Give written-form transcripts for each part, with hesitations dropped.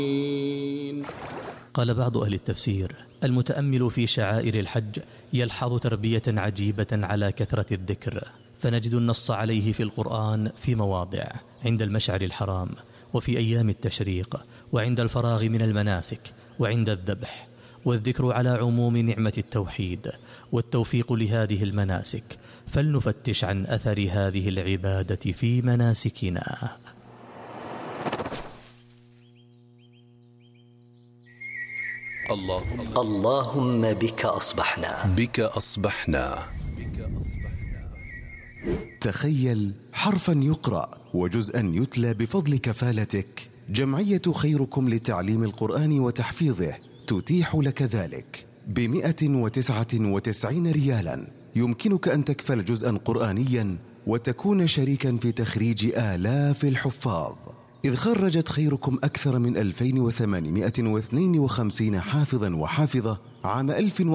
قال بعض أهل التفسير: المتأمل في شعائر الحج يلحظ تربية عجيبة على كثرة الذكر، فنجد النص عليه في القرآن في مواضع: عند المشعر الحرام، وفي أيام التشريق، وعند الفراغ من المناسك، وعند الذبح، والذكر على عموم نعمة التوحيد والتوفيق لهذه المناسك. فلنفتش عن أثر هذه العبادة في مناسكنا. اللهم بك أصبحنا. تخيل حرفا يقرأ وجزءا يتلى بفضل كفالتك. جمعية خيركم لتعليم القرآن وتحفيظه تتيح لك ذلك ب199 ريالا. يمكنك أن تكفل جزءا قرآنيا وتكون شريكا في تخريج آلاف الحفاظ، إذ خرجت خيركم أكثر من 2852 حافظا وحافظة عام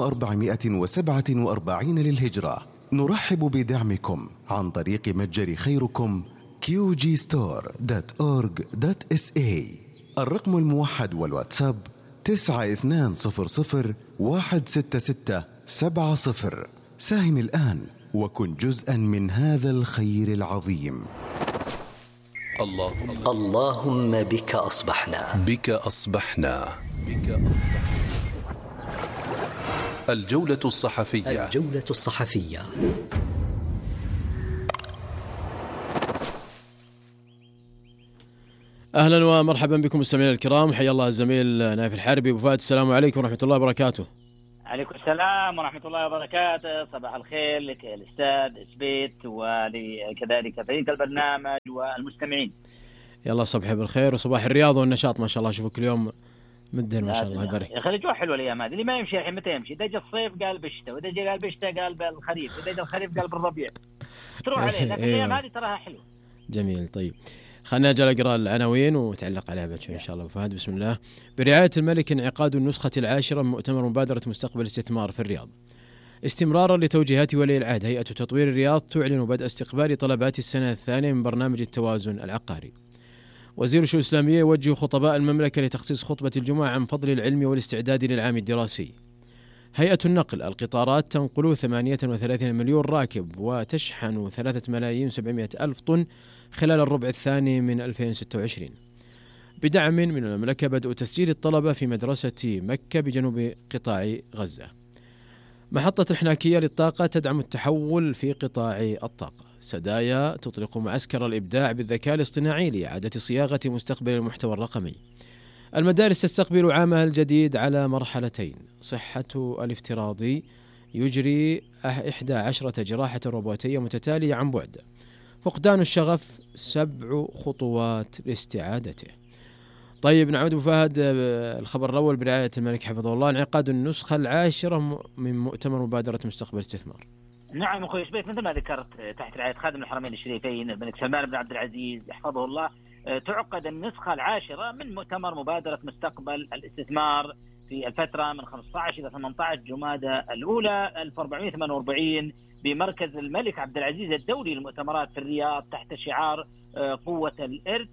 1447 للهجرة. نرحب بدعمكم عن طريق متجر خيركم qgstore.org.sa. الرقم الموحد والواتساب 9200166770. ساهم الآن وكن جزءا من هذا الخير العظيم. اللهم بك أصبحنا. الجولة الصحفية. أهلا ومرحبا بكم مستمعينا الكرام. حيا الله الزميل نايف الحربي. أبو فهد، السلام عليكم ورحمة الله وبركاته. عليكم السلام ورحمة الله وبركاته. صباح الخير لك الأستاذ سبيت وكذلك فريق البرنامج والمستمعين. يلا صباح بالخير وصباح الرياضة والنشاط. ما شاء الله أشوفك اليوم مدهن ما شاء الله يبارك. يا أخي الجو حلو الأيام هذه. اللي ما يمشي الحين متى يمشي؟ إذا جاء الصيف قال بالشتاء، وإذا جاء قال بالشتاء قال بالخريف، وإذا جاء الخريف قال بالربيع. تروح عليه، لكن الأيام هذه تراها حلو. جميل. طيب خلنا نجي نقرأ العناوين وتعلق عليها بعد شوي إن شاء الله. فهد بسم الله. برعاية الملك انعقاد النسخة 10 من مؤتمر مبادرة مستقبل الاستثمار في الرياض. استمرارا لتوجيهات ولي العهد، هيئة تطوير الرياض تعلن بدء استقبال طلبات السنة الثانية من برنامج التوازن العقاري. وزير الشؤون الإسلامية يوجه خطباء المملكة لتخصيص خطبة الجمعة عن فضل العلم والاستعداد للعام الدراسي. هيئة النقل، القطارات تنقل 38 مليون راكب وتشحن 3,700,000 طن خلال الربع الثاني من 2026. بدعم من المملكة بدء تسجيل الطلبة في مدرسة مكة بجنوب قطاع غزة. محطة الحناكية للطاقة تدعم التحول في قطاع الطاقة. سدايا تطلق معسكر الإبداع بالذكاء الاصطناعي لإعادة صياغة مستقبل المحتوى الرقمي. المدارس تستقبل عامها الجديد على مرحلتين. صحة الافتراضي يجري 11 جراحة روبوتية متتالية عن بعد. فقدان الشغف 7 خطوات لاستعادته. طيب نعود أبو فهد. الخبر الأول برعاية الملك حفظه الله، انعقاد النسخة 10 من مؤتمر مبادرة مستقبل الاستثمار. نعم أخوي شبيت، مثل ما ذكرت تحت رعاية خادم الحرمين الشريفين الملك سلمان بن عبد العزيز يحفظه الله، تعقد النسخة 10 من مؤتمر مبادرة مستقبل الاستثمار في الفترة من 15 إلى 18 جمادى الأولى 1448 بمركز الملك عبد العزيز الدولي للمؤتمرات في الرياض تحت شعار قوة الإرث.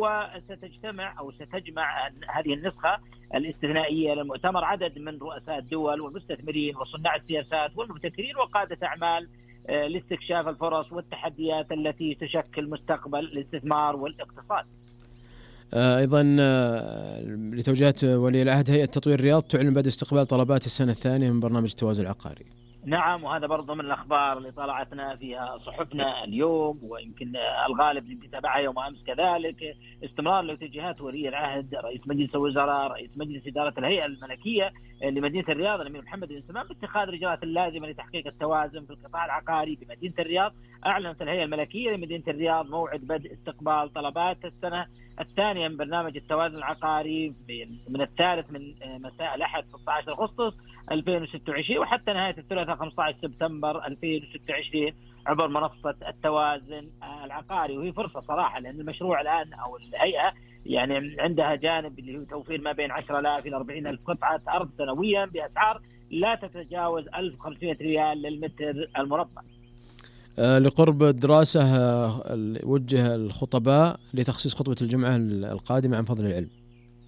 ستجمع هذه النسخة الاستثنائية للمؤتمر عدد من رؤساء الدول والمستثمرين وصناع السياسات والمبتكرين وقادة أعمال لاستكشاف الفرص والتحديات التي تشكل مستقبل الاستثمار والاقتصاد. أيضا لتوجيهات ولي العهد، هيئة تطوير الرياض تعلن بدء استقبال طلبات السنة الثانية من برنامج التوازن العقاري. نعم، وهذا برضو من الأخبار اللي طلعتنا فيها صحفنا اليوم، ويمكن الغالب اللي تابعها يوم أمس كذلك. استمرار لتوجيهات ولي العهد رئيس مجلس الوزراء رئيس مجلس إدارة الهيئة الملكية لمدينة الرياض الأمير محمد بن سلمان باتخاذ الإجراءات اللازمة لتحقيق التوازن في القطاع العقاري بمدينة الرياض. أعلنت الهيئة الملكية لمدينة الرياض موعد بدء استقبال طلبات السنة الثانية من برنامج التوازن العقاري من 3 من مساء الأحد 16 أغسطس 2026 وحتى نهاية الثلاثاء 15 سبتمبر 2026 عبر منصة التوازن العقاري. وهي فرصة صراحة، لأن المشروع الآن أو الهيئة يعني عندها جانب اللي هو توفير ما بين 10,000 إلى 40,000 قطعة أرض سنويا بأسعار لا تتجاوز 1,500 ريال للمتر المربع. لقرب الدراسة وجه الخطباء لتخصيص خطبة الجمعة القادمة عن فضل العلم.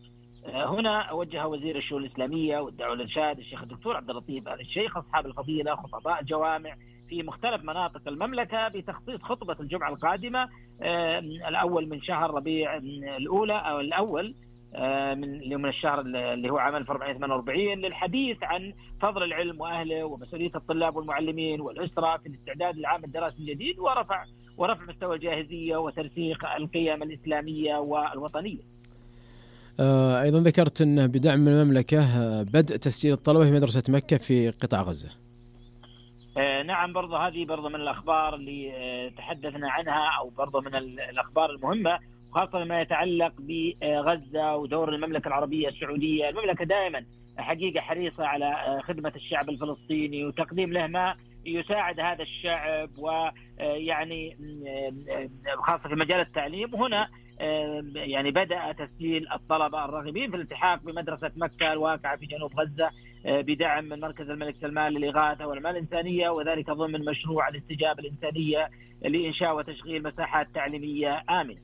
هنا وجه وزير الشؤون الإسلامية والدعوة والإرشاد الشيخ الدكتور عبد اللطيف آل الشيخ أصحاب الفضيلة خطباء الجوامع في مختلف مناطق المملكة بتخصيص خطبة الجمعة القادمة الأول من شهر ربيع الأولى أو الأول من الشهر اللي هو عام 1448 للحديث عن فضل العلم وأهله ومسؤولية الطلاب والمعلمين والأسرة في الاستعداد للعام الدراسي الجديد ورفع مستوى الجاهزية وترسيخ القيم الإسلامية والوطنية. أيضا ذكرت أنه بدعم المملكة بدء تسجيل الطلبة في مدرسة مكة في قطاع غزة. نعم، هذه برضه من الأخبار اللي تحدثنا عنها، أو برضه من الأخبار المهمة، خاصة ما يتعلق بغزة ودور المملكة العربية السعودية. المملكة دائما حقيقة حريصة على خدمة الشعب الفلسطيني وتقديم له ما يساعد هذا الشعب، ويعني خاصة في مجال التعليم. وهنا يعني بدأ تسجيل الطلبة الراغبين في الالتحاق بمدرسة مكة الواقعة في جنوب غزة بدعم من مركز الملك سلمان للإغاثة والأعمال الإنسانية، وذلك ضمن مشروع الاستجابة الإنسانية لإنشاء وتشغيل مساحات تعليمية آمنة.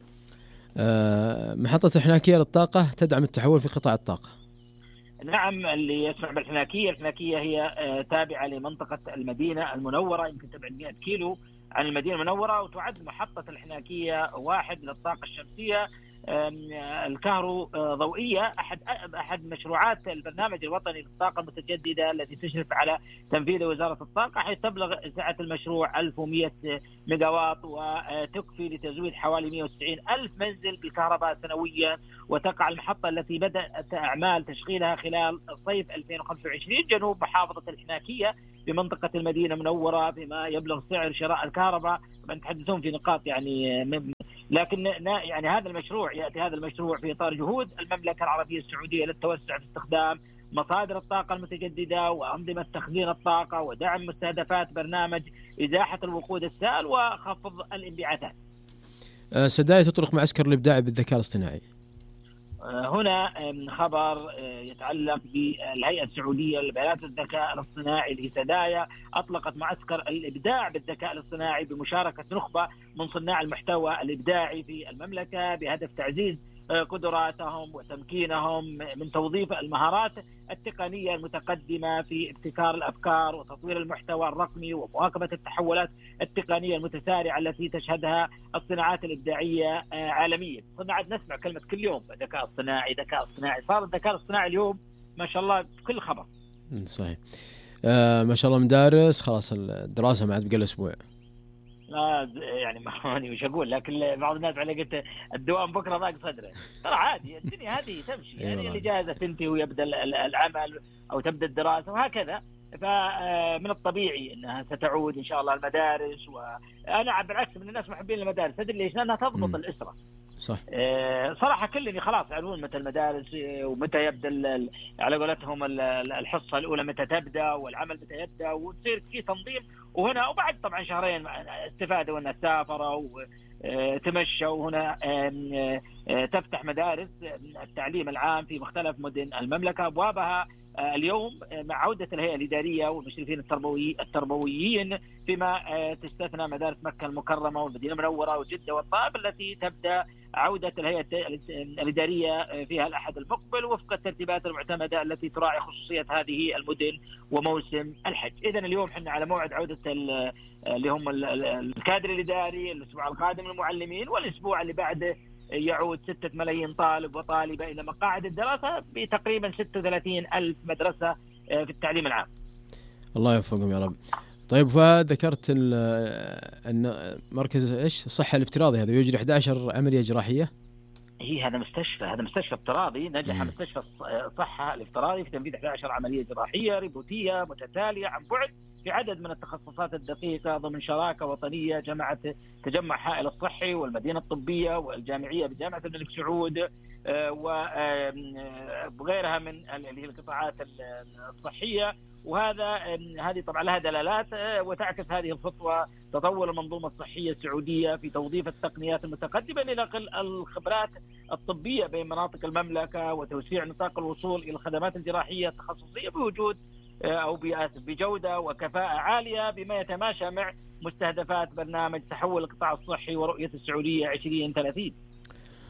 محطة الحناكية للطاقة تدعم التحول في قطاع الطاقة. نعم، اللي يسمع بالحناكية، الحناكية هي تابعة لمنطقة المدينة المنورة، يمكن تبعد 100 كيلو عن المدينة المنورة، وتعد محطة الحناكية 1 للطاقة الشمسية الكهروضوئية، أحد مشروعات البرنامج الوطني للطاقة المتجددة الذي تشرف على تنفيذ وزارة الطاقة، حيث تبلغ سعة المشروع 1100 ميجاوات، وتكفي لتزويد حوالي 190 ألف منزل بالكهرباء سنويا. وتقع المحطة التي بدأت أعمال تشغيلها خلال صيف 2025 جنوب محافظة الحناكية بمنطقة المدينة المنورة، بما يبلغ سعر شراء الكهرباء، نتحدثون في نقاط يعني لكن يعني هذا المشروع في إطار جهود المملكة العربية السعودية للتوسع في استخدام مصادر الطاقة المتجددة وأنظمة تخزين الطاقة، ودعم مستهدفات برنامج إزاحة الوقود السائل وخفض الانبعاثات. سدايا تطرق معسكر الإبداع بالذكاء الاصطناعي. هنا خبر يتعلق بالهيئة السعودية لبيانات الذكاء الاصطناعي لسدايا، أطلقت معسكر الإبداع بالذكاء الاصطناعي بمشاركة نخبة من صناع المحتوى الإبداعي في المملكة بهدف تعزيز قدراتهم وتمكينهم من توظيف المهارات التقنية المتقدمة في ابتكار الأفكار وتطوير المحتوى الرقمي ومواكبة التحولات التقنية المتسارعة التي تشهدها الصناعات الإبداعية عالميا. كنا عاد نسمع كلمة كل يوم ذكاء اصطناعي، صار الذكاء الاصطناعي اليوم ما شاء الله كل خبر. صحيح. ما شاء الله مدارس خلاص الدراسة ما عاد بقى الأسبوع. يعني ما أنا مش أقول، لكن بعض الناس على قلت الدوام بكرة ضاق صدره. ترى عادي، الدنيا هذه تمشي، يعني اللي جاهزة تنتهي ويبدأ العمل أو تبدأ الدراسة وهكذا، فمن الطبيعي أنها ستعود إن شاء الله المدارس. وأنا بالعكس من الناس محبين المدارس، تدري ليش؟ لأنها تضبط الأسرة. صح. صراحة كلني خلاص يعلمون متى المدارس ومتى يبدأ على قولتهم الحصة الأولى متى تبدأ والعمل متى يبدأ، وتصير في تنظيم. وهنا وبعد طبعا شهرين استفادوا والناس سافروا وتمشوا. وهنا تفتح مدارس التعليم العام في مختلف مدن المملكة أبوابها اليوم مع عودة الهيئة الإدارية والمشرفين التربويين، فيما تستثنى مدارس مكة المكرمة والمدينة المنورة وجدة والطائف التي تبدأ عودة الهيئة الإدارية فيها الأحد المقبل وفق الترتيبات المعتمدة التي تراعي خصوصية هذه المدن وموسم الحج. إذن اليوم حنا على موعد عودة اللي هم الكادر الإداري، الأسبوع القادم المعلمين، والأسبوع اللي بعده يعود 6 ملايين طالب وطالبة إلى مقاعد الدراسة بتقريبا 36 ألف مدرسة في التعليم العام. الله يوفقهم يا رب. طيب فهد، ذكرت أن مركز الصحة الافتراضي هذا يجري 11 عملية جراحية. هذا مستشفى افتراضي نجح. مستشفى الصحة الافتراضي في تنفيذ 11 عملية جراحية ريبوتية متتالية عن بعد في عدد من التخصصات الدقيقة ضمن شراكة وطنية جمعت تجمع حائل الصحي والمدينة الطبية والجامعية بجامعة الملك سعود وغيرها من القطاعات الصحية. هذه طبعا لها دلالات، وتعكس هذه الخطوة تطور المنظومة الصحية السعودية في توظيف التقنيات المتقدمة لنقل الخبرات الطبية بين مناطق المملكة وتوسيع نطاق الوصول إلى الخدمات الجراحية التخصصية بجودة وكفاءة عالية، بما يتماشى مع مستهدفات برنامج تحول القطاع الصحي ورؤية السعودية 2030.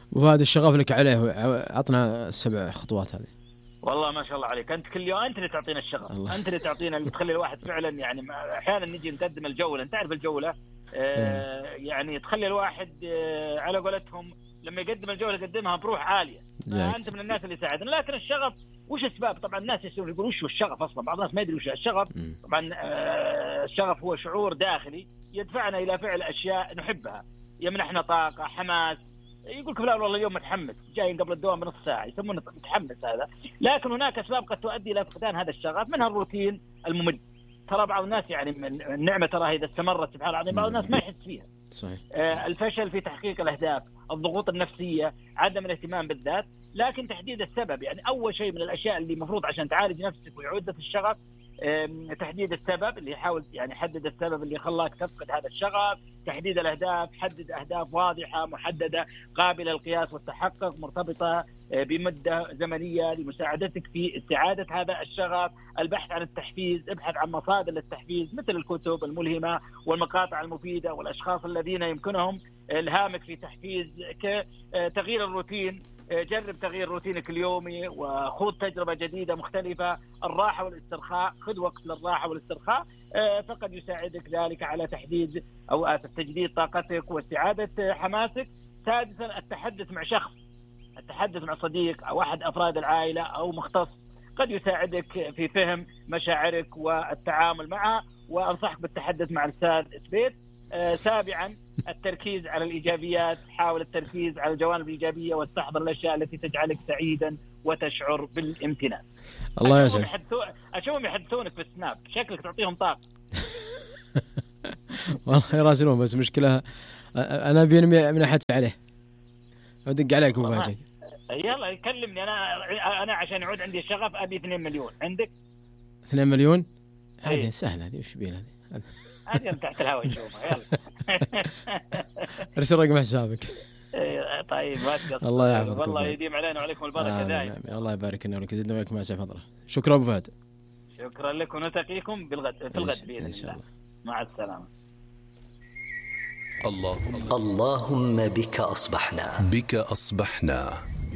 وهذا الشغف لك عليه، عطنا 7 خطوات هذه. والله ما شاء الله عليك، أنت كل يوم أنت اللي تعطينا الشغف، أنت اللي تعطينا اللي تخلي الواحد فعلا يعني أحيانا نجي نقدم الجولة، أنت تعرف الجولة يعني تخلي الواحد على قولتهم لما يقدم الجولة يقدمها بروح عالية. أنت من الناس اللي ساعدنا. لكن الشغف وش أسباب؟ طبعا الناس يقولون وش هو الشغف أصلا، بعض الناس ما يدري وش الشغف. طبعا الشغف هو شعور داخلي يدفعنا إلى فعل أشياء نحبها، يمنحنا طاقة، حماس. يقول فلان والله اليوم متحمس، جاي قبل الدوام بنص ساعة، يسمونه متحمس هذا. لكن هناك أسباب قد تؤدي إلى فقدان هذا الشغف، منها الروتين الممل. ترى بعض الناس يعني من النعمة ترى إذا استمرت سبحان الله بعض الناس ما يحس فيها. صحيح. الفشل في تحقيق الأهداف، الضغوط النفسية، عدم الاهتمام بالذات. لكن تحديد السبب يعني أول شيء من الأشياء اللي مفروض عشان تعالج نفسك ويعودك الشغف، تحديد السبب اللي يحاول يعني حدد السبب اللي خلاك تفقد هذا الشغف. تحديد الأهداف، حدد أهداف واضحة محددة قابلة للقياس والتحقق، مرتبطة بمدة زمنية لمساعدتك في استعادة هذا الشغف. البحث عن التحفيز، ابحث عن مصادر للتحفيز مثل الكتب الملهمة والمقاطع المفيدة والأشخاص الذين يمكنهم الهامك في تحفيز. تغيير الروتين، جرب تغيير روتينك اليومي وخوض تجربة جديدة مختلفة. الراحة والاسترخاء، خذ وقت للراحة والاسترخاء، فقد يساعدك ذلك على تحديد أو تجديد طاقتك واستعادة حماسك. سادسا التحدث مع شخص، التحدث مع صديق أو أحد أفراد العائلة أو مختص قد يساعدك في فهم مشاعرك والتعامل معها، وأنصحك بالتحدث مع الأستاذ إثبات. سابعا التركيز على الإيجابيات، حاول التركيز على الجوانب الإيجابية واستحضر الأشياء التي تجعلك سعيدا وتشعر بالامتنان. الله يسعدك. أشوفهم يحدثونك في السناب، شكلك تعطيهم طاقة. والله يراسلون، بس مشكلة أنا بيني من أحد عليه، أدق عليك وفاجئ. يلا يكلمني أنا عشان يعود عندي الشغف أبي 2 مليون. عندك 2 مليون؟ هذه سهلة، هذه وش بينا هذه تحت الهواء نشوفها. يلا ارسل رقم حسابك. طيب ما تقصر. الله يحفظك، والله يديم علينا وعليكم البركة دائما. الله يبارك لنا ولك، يزيدنا وياك ما يسع فضله. شكرا أبو فهد. شكرا لك، ونلتقيكم في الغد بإذن الله. مع السلامة. اللهم بك أصبحنا. بك أصبحنا.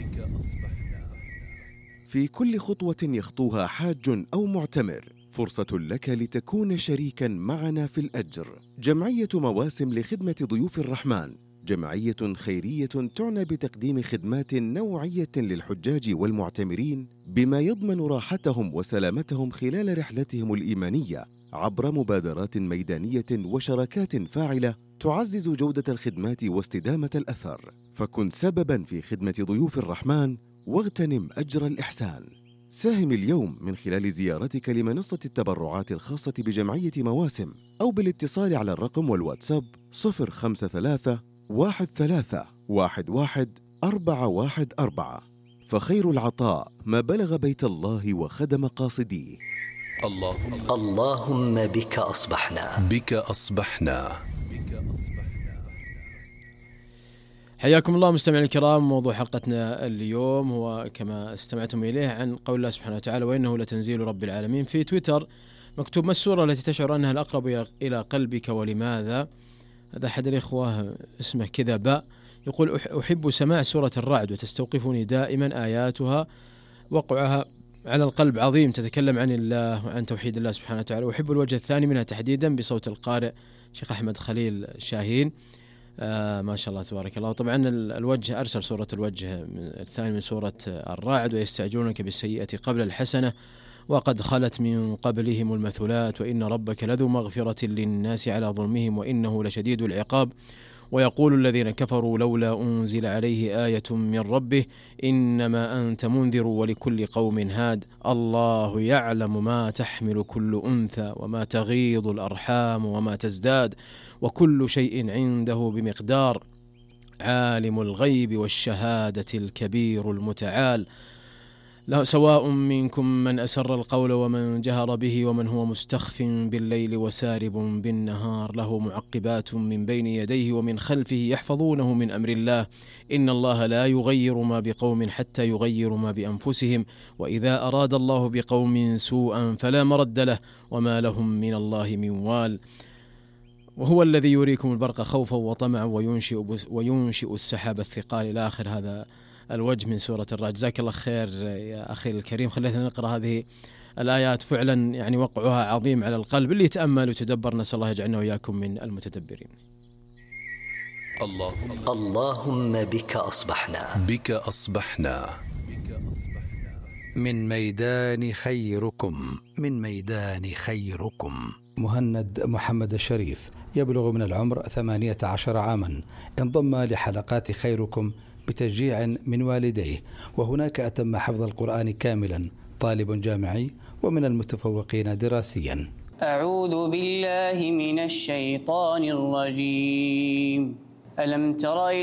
في كل خطوة يخطوها حاج أو معتمر فرصة لك لتكون شريكا معنا في الأجر. جمعية مواسم لخدمة ضيوف الرحمن جمعية خيرية تعنى بتقديم خدمات نوعية للحجاج والمعتمرين بما يضمن راحتهم وسلامتهم خلال رحلتهم الإيمانية عبر مبادرات ميدانية وشراكات فاعلة تعزز جودة الخدمات واستدامة الأثر. فكن سبباً في خدمة ضيوف الرحمن واغتنم أجر الإحسان. ساهم اليوم من خلال زيارتك لمنصة التبرعات الخاصة بجمعية مواسم أو بالاتصال على الرقم والواتساب 053 13 11 414. فخير العطاء ما بلغ بيت الله وخدم قاصديه. اللهم بك أصبحنا. بك أصبحنا. حياكم الله مستمعينا الكرام. موضوع حلقتنا اليوم هو كما استمعتم إليه عن قول الله سبحانه وتعالى: وإنه لتنزيل رب العالمين. في تويتر مكتوب: ما السورة التي تشعر أنها الأقرب إلى قلبك ولماذا؟ هذا أحد الإخوة اسمه كذا باء يقول: أحب سماع سورة الرعد وتستوقفني دائما آياتها، وقعها على القلب عظيم، تتكلم عن الله وعن توحيد الله سبحانه وتعالى. وأحب الوجه الثاني منها تحديدا بصوت القارئ شيخ أحمد خليل شاهين. ما شاء الله تبارك الله. طبعا الوجه أرسل سورة الوجه الثاني من سورة الرعد: ويستعجلونك بالسيئة قبل الحسنة وقد خلت من قبلهم المثلات وإن ربك لذو مغفرة للناس على ظلمهم وإنه لشديد العقاب. ويقول الذين كفروا لولا أنزل عليه آية من ربه إنما أنت منذر ولكل قوم هاد الله يعلم ما تحمل كل أنثى وما تغيض الأرحام وما تزداد وكل شيء عنده بمقدار عالم الغيب والشهادة الكبير المتعال له سواء منكم من أسر القول ومن جهر به ومن هو مستخف بالليل وسارب بالنهار له معقبات من بين يديه ومن خلفه يحفظونه من أمر الله إن الله لا يغير ما بقوم حتى يغيروا ما بأنفسهم وإذا أراد الله بقوم سوءا فلا مرد له وما لهم من الله من وال. وهو الذي يريكم البرق خوفا وطمعا وينشئ السحاب الثقال إلى آخر هذا الوجه من سورة الرعد. جزاك الله خير يا أخي الكريم، خلينا نقرأ هذه الآيات، فعلا يعني وقعها عظيم على القلب اللي يتأمل وتدبر. نسأل الله يجعلنا وإياكم من المتدبرين. اللهم بك أصبحنا. بك أصبحنا. من ميدان خيركم. من ميدان خيركم. مهند محمد الشريف يبلغ من العمر 18 عاما، انضم لحلقات خيركم بتشجيع من والديه، وهناك أتم حفظ القرآن كاملا، طالب جامعي ومن المتفوقين دراسيا. أعوذ بالله من الشيطان الرجيم. ألم تر